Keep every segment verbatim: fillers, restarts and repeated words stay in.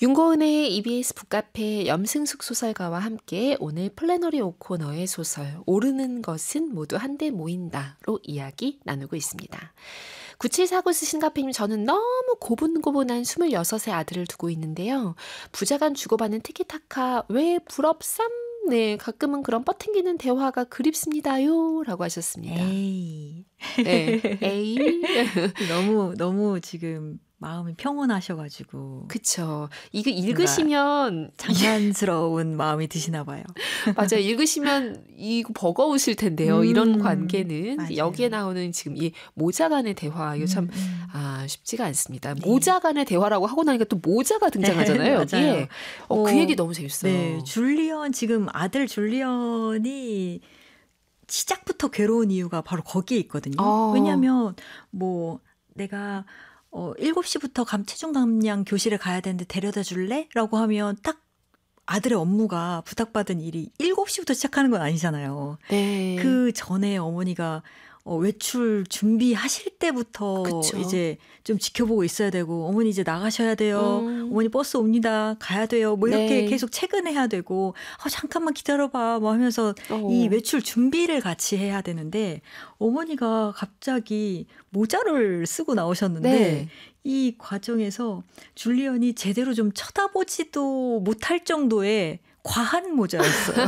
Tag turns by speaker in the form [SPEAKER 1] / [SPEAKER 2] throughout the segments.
[SPEAKER 1] 윤고은의 이비에스 북카페 염승숙 소설가와 함께 오늘 플래너리 오코너의 소설 오르는 것은 모두 한데 모인다로 이야기 나누고 있습니다. 구칠사구 쓰신 카페님, 저는 너무 고분고분한 스물여섯의 아들을 두고 있는데요. 부자간 주고받는 티키타카 왜 부럽삼? 네, 가끔은 그런 뻗팅기는 대화가 그립습니다요 라고 하셨습니다.
[SPEAKER 2] 에이.
[SPEAKER 1] 네, 에이.
[SPEAKER 2] 너무 너무 지금 마음이 평온하셔가지고
[SPEAKER 1] 그쵸. 이거 읽으시면
[SPEAKER 2] 장난스러운 마음이 드시나 봐요.
[SPEAKER 1] 맞아요. 읽으시면 이거 버거우실 텐데요.
[SPEAKER 2] 음,
[SPEAKER 1] 이런 관계는
[SPEAKER 2] 맞아요.
[SPEAKER 1] 여기에 나오는 지금 이 모자 간의 대화 이거 참
[SPEAKER 2] 음, 음.
[SPEAKER 1] 아, 쉽지가 않습니다.
[SPEAKER 2] 네.
[SPEAKER 1] 모자 간의 대화라고 하고 나니까 또 모자가 등장하잖아요.
[SPEAKER 2] 네,
[SPEAKER 1] 여기에.
[SPEAKER 2] 맞아요.
[SPEAKER 1] 어,
[SPEAKER 2] 어,
[SPEAKER 1] 그 얘기 너무 재밌어요.
[SPEAKER 2] 네, 줄리언 지금 아들 줄리언이 시작부터 괴로운 이유가 바로 거기에 있거든요.
[SPEAKER 1] 어.
[SPEAKER 2] 왜냐하면 뭐 내가 어, 일곱 시부터 감, 체중 감량 교실에 가야 되는데 데려다 줄래? 라고 하면 딱 아들의 업무가 부탁받은 일이 일곱 시부터 시작하는 건 아니잖아요.
[SPEAKER 1] 네.
[SPEAKER 2] 그 전에 어머니가 어, 외출 준비하실 때부터
[SPEAKER 1] 그쵸.
[SPEAKER 2] 이제 좀 지켜보고 있어야 되고, 어머니 이제 나가셔야 돼요.
[SPEAKER 1] 음.
[SPEAKER 2] 어머니 버스 옵니다. 가야 돼요. 뭐 이렇게
[SPEAKER 1] 네.
[SPEAKER 2] 계속 체근해야 되고, 어, 잠깐만 기다려봐. 뭐 하면서
[SPEAKER 1] 어.
[SPEAKER 2] 이 외출 준비를 같이 해야 되는데, 어머니가 갑자기 모자를 쓰고 나오셨는데,
[SPEAKER 1] 네.
[SPEAKER 2] 이 과정에서 줄리언이 제대로 좀 쳐다보지도 못할 정도의 과한 모자였어요.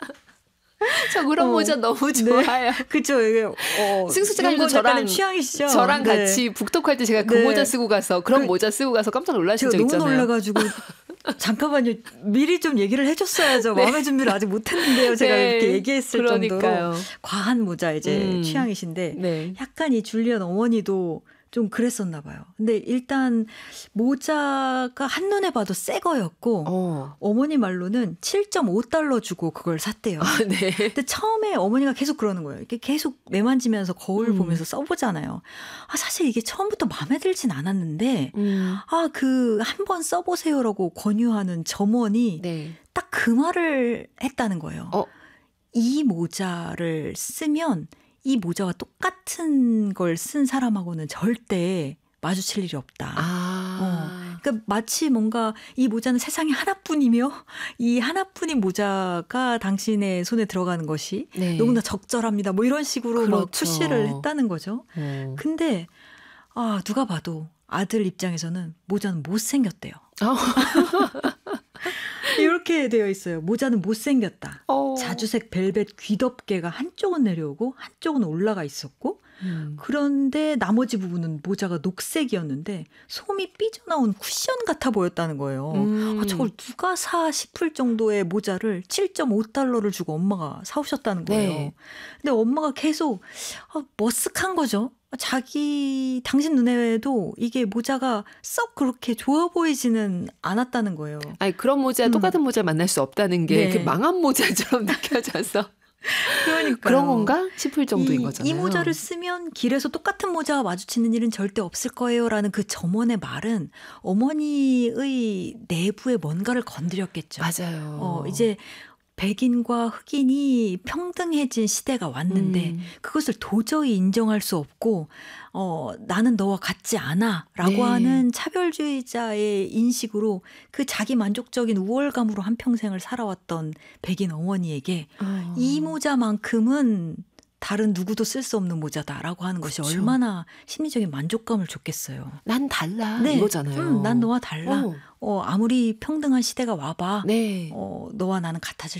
[SPEAKER 1] 저 그런
[SPEAKER 2] 어,
[SPEAKER 1] 모자 너무
[SPEAKER 2] 네.
[SPEAKER 1] 좋아요.
[SPEAKER 2] 그쵸. 이게, 어,
[SPEAKER 1] 승수 작가님도
[SPEAKER 2] 윤건
[SPEAKER 1] 저랑
[SPEAKER 2] 작가님 취향이시죠?
[SPEAKER 1] 저랑
[SPEAKER 2] 네.
[SPEAKER 1] 같이 북독할 때 제가 그
[SPEAKER 2] 네.
[SPEAKER 1] 모자 쓰고 가서 그런
[SPEAKER 2] 그-
[SPEAKER 1] 모자 쓰고 가서 깜짝 놀라신
[SPEAKER 2] 제가
[SPEAKER 1] 적
[SPEAKER 2] 너무
[SPEAKER 1] 있잖아요.
[SPEAKER 2] 놀라가지고 잠깐만요. 미리 좀 얘기를 해줬어야죠.
[SPEAKER 1] 네.
[SPEAKER 2] 마음의 준비를 아직 못했는데요. 제가
[SPEAKER 1] 네.
[SPEAKER 2] 이렇게 얘기했을
[SPEAKER 1] 그러니까요.
[SPEAKER 2] 정도로 과한 모자 이제
[SPEAKER 1] 음.
[SPEAKER 2] 취향이신데
[SPEAKER 1] 네.
[SPEAKER 2] 약간 이 줄리언 어머니도 좀 그랬었나 봐요. 근데 일단 모자가 한눈에 봐도 새 거였고
[SPEAKER 1] 어.
[SPEAKER 2] 어머니 말로는 칠 점 오 달러 주고 그걸 샀대요.
[SPEAKER 1] 아, 네.
[SPEAKER 2] 근데 처음에 어머니가 계속 그러는 거예요. 이렇게 계속 매만지면서 거울
[SPEAKER 1] 음.
[SPEAKER 2] 보면서 써보잖아요. 아, 사실 이게 처음부터 마음에 들진 않았는데
[SPEAKER 1] 음.
[SPEAKER 2] 아, 그 한 번 써보세요라고 권유하는 점원이
[SPEAKER 1] 네.
[SPEAKER 2] 딱 그 말을 했다는 거예요.
[SPEAKER 1] 어.
[SPEAKER 2] 이 모자를 쓰면 이 모자와 똑같은 걸 쓴 사람하고는 절대 마주칠 일이 없다.
[SPEAKER 1] 아.
[SPEAKER 2] 그러니까 마치 뭔가 이 모자는 세상에 하나뿐이며 이 하나뿐인 모자가 당신의 손에 들어가는 것이
[SPEAKER 1] 네.
[SPEAKER 2] 너무나 적절합니다. 뭐 이런 식으로 막
[SPEAKER 1] 그렇죠.
[SPEAKER 2] 푸시를 했다는 거죠.
[SPEAKER 1] 어.
[SPEAKER 2] 근데 아, 누가 봐도 아들 입장에서는 모자는 못생겼대요.
[SPEAKER 1] 어.
[SPEAKER 2] 이렇게 되어 있어요. 모자는 못생겼다.
[SPEAKER 1] 어.
[SPEAKER 2] 자주색 벨벳 귀덮개가 한쪽은 내려오고 한쪽은 올라가 있었고,
[SPEAKER 1] 음.
[SPEAKER 2] 그런데 나머지 부분은 모자가 녹색이었는데 솜이 삐져나온 쿠션 같아 보였다는 거예요.
[SPEAKER 1] 음.
[SPEAKER 2] 아, 저걸 누가 사 싶을 정도의 모자를 칠 점 오 달러를 주고 엄마가 사오셨다는 거예요.
[SPEAKER 1] 네.
[SPEAKER 2] 근데 엄마가 계속 아, 머쓱한 거죠. 자기 당신 눈에도 이게 모자가 썩 그렇게 좋아 보이지는 않았다는 거예요.
[SPEAKER 1] 아니, 그런 모자
[SPEAKER 2] 음.
[SPEAKER 1] 똑같은 모자 만날 수 없다는 게
[SPEAKER 2] 네.
[SPEAKER 1] 그 망한 모자처럼 느껴져서
[SPEAKER 2] 그러니까
[SPEAKER 1] 그런 건가 싶을 정도인
[SPEAKER 2] 이,
[SPEAKER 1] 거잖아요.
[SPEAKER 2] 이 모자를 쓰면 길에서 똑같은 모자와 마주치는 일은 절대 없을 거예요라는 그 점원의 말은 어머니의 내부에 뭔가를 건드렸겠죠.
[SPEAKER 1] 맞아요.
[SPEAKER 2] 어, 이제 백인과 흑인이 평등해진 시대가 왔는데
[SPEAKER 1] 음.
[SPEAKER 2] 그것을 도저히 인정할 수 없고 어, 나는 너와 같지 않아 라고
[SPEAKER 1] 네.
[SPEAKER 2] 하는 차별주의자의 인식으로 그 자기 만족적인 우월감으로 한평생을 살아왔던 백인 어머니에게
[SPEAKER 1] 어.
[SPEAKER 2] 이 모자만큼은 다른 누구도 쓸 수 없는 모자다라고 하는 것이
[SPEAKER 1] 그쵸.
[SPEAKER 2] 얼마나 심리적인 만족감을 줬겠어요.
[SPEAKER 1] 난 달라
[SPEAKER 2] 네.
[SPEAKER 1] 이거잖아요.
[SPEAKER 2] 음, 난 너와 달라.
[SPEAKER 1] 어.
[SPEAKER 2] 어, 아무리 평등한 시대가 와봐.
[SPEAKER 1] 네.
[SPEAKER 2] 어, 너와 나는 같아질